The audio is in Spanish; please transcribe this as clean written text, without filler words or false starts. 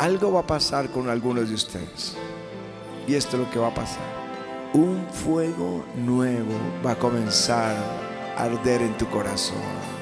algo va a pasar con algunos de ustedes. Y esto es lo que va a pasar. Un fuego nuevo va a comenzar a arder en tu corazón.